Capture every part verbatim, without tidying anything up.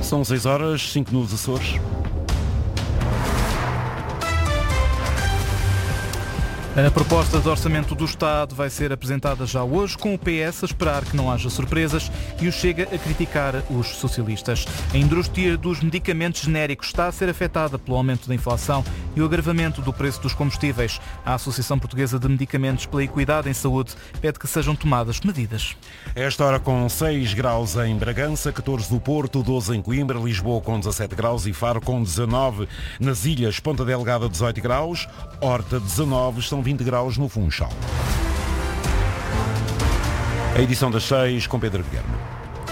São seis horas, cinco nos Açores. A proposta de orçamento do Estado vai ser apresentada já hoje, com o P S a esperar que não haja surpresas e o Chega a criticar os socialistas. A indústria dos medicamentos genéricos está a ser afetada pelo aumento da inflação e o agravamento do preço dos combustíveis. A Associação Portuguesa de Medicamentos pela Equidade em Saúde pede que sejam tomadas medidas. Esta hora com seis graus em Bragança, catorze no Porto, doze em Coimbra, Lisboa com dezassete graus e Faro com dezanove. Nas ilhas, Ponta Delgada dezoito graus, Horta dezanove, estão vinte graus no Funchal. A edição das seis com Pedro Guilherme.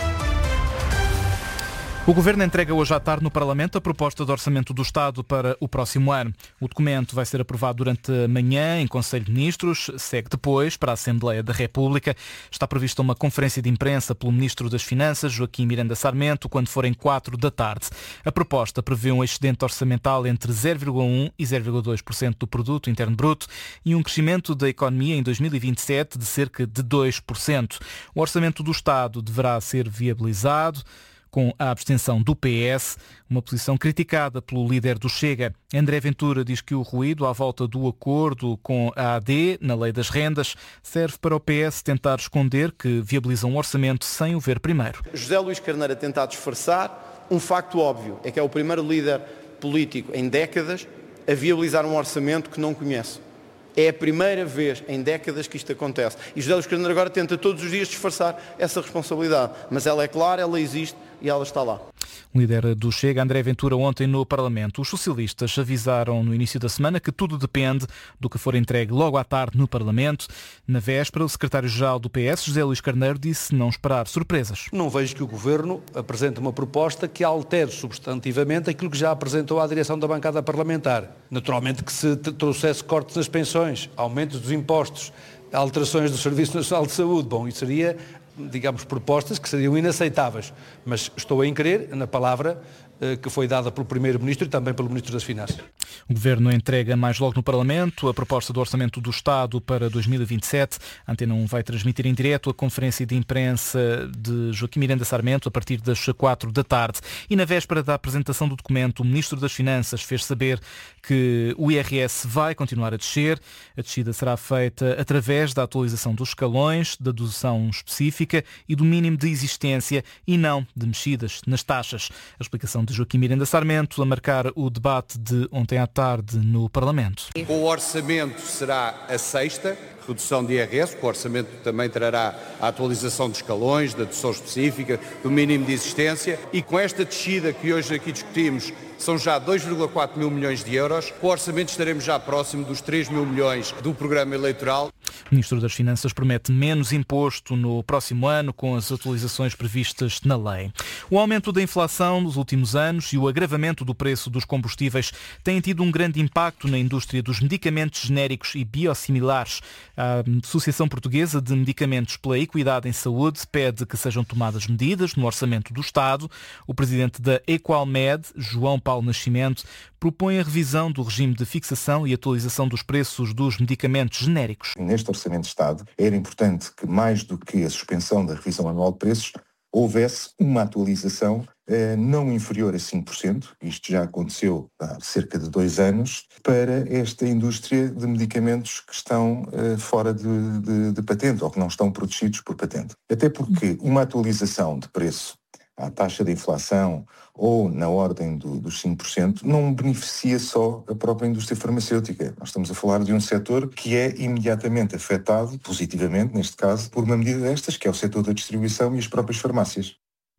O Governo entrega hoje à tarde no Parlamento a proposta de orçamento do Estado para o próximo ano. O documento vai ser aprovado durante a manhã em Conselho de Ministros, segue depois para a Assembleia da República. Está prevista uma conferência de imprensa pelo Ministro das Finanças, Joaquim Miranda Sarmento, quando forem quatro da tarde. A proposta prevê um excedente orçamental entre zero vírgula um por cento e zero vírgula dois por cento do Produto Interno Bruto e um crescimento da economia em dois mil e vinte e sete de cerca de dois por cento. O orçamento do Estado deverá ser viabilizado com a abstenção do P S, uma posição criticada pelo líder do Chega. André Ventura diz que o ruído à volta do acordo com a A D, na lei das rendas, serve para o P S tentar esconder que viabiliza um orçamento sem o ver primeiro. José Luís Carneiro a tentar disfarçar um facto óbvio, é que é o primeiro líder político em décadas a viabilizar um orçamento que não conhece. É a primeira vez em décadas que isto acontece. E José Luís Carneiro agora tenta todos os dias disfarçar essa responsabilidade. Mas ela é clara, ela existe e ela está lá. O líder do Chega, André Ventura, ontem no Parlamento. Os socialistas avisaram no início da semana que tudo depende do que for entregue logo à tarde no Parlamento. Na véspera, o secretário-geral do P S, José Luís Carneiro, disse não esperar surpresas. Não vejo que o Governo apresente uma proposta que altere substantivamente aquilo que já apresentou à direção da bancada parlamentar. Naturalmente que se trouxesse cortes nas pensões, aumentos dos impostos, alterações do Serviço Nacional de Saúde, bom, isso seria, digamos, propostas que seriam inaceitáveis, mas estou a crer na palavra eh, que foi dada pelo Primeiro-Ministro e também pelo Ministro das Finanças. O Governo entrega mais logo no Parlamento a proposta do Orçamento do Estado para dois mil e vinte e sete. A Antena um vai transmitir em direto a conferência de imprensa de Joaquim Miranda Sarmento a partir das quatro da tarde. E na véspera da apresentação do documento, o Ministro das Finanças fez saber que o I R S vai continuar a descer. A descida será feita através da atualização dos escalões, da dedução específica e do mínimo de existência e não de mexidas nas taxas. A explicação de Joaquim Miranda Sarmento a marcar o debate de ontem à tarde no Parlamento. O orçamento será a sexta redução de I R S, o orçamento também trará a atualização dos escalões, da dedução específica, do mínimo de existência e com esta descida que hoje aqui discutimos, são já dois vírgula quatro mil milhões de euros, com o orçamento estaremos já próximo dos três mil milhões do programa eleitoral. O Ministro das Finanças promete menos imposto no próximo ano com as atualizações previstas na lei. O aumento da inflação nos últimos anos e o agravamento do preço dos combustíveis têm tido um grande impacto na indústria dos medicamentos genéricos e biosimilares. A Associação Portuguesa de Medicamentos pela Equidade em Saúde pede que sejam tomadas medidas no orçamento do Estado. O presidente da Equalmed, João Paulo Nascimento, propõe a revisão do regime de fixação e atualização dos preços dos medicamentos genéricos. Neste Orçamento de Estado era importante que, mais do que a suspensão da revisão anual de preços, houvesse uma atualização eh, não inferior a cinco por cento, isto já aconteceu há cerca de dois anos, para esta indústria de medicamentos que estão eh, fora de, de, de patente ou que não estão protegidos por patente. Até porque uma atualização de preço à taxa de inflação ou na ordem do, dos cinco por cento não beneficia só a própria indústria farmacêutica. Nós estamos a falar de um setor que é imediatamente afetado, positivamente neste caso, por uma medida destas, que é o setor da distribuição e as próprias farmácias.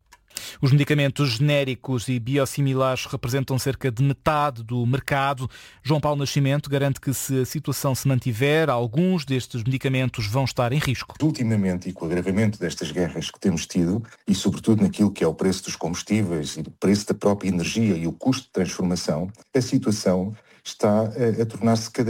Os medicamentos genéricos e biosimilares representam cerca de metade do mercado. João Paulo Nascimento garante que, se a situação se mantiver, alguns destes medicamentos vão estar em risco. Ultimamente, e com o agravamento destas guerras que temos tido, e sobretudo naquilo que é o preço dos combustíveis e o preço da própria energia e o custo de transformação, a situação está a, a tornar-se cada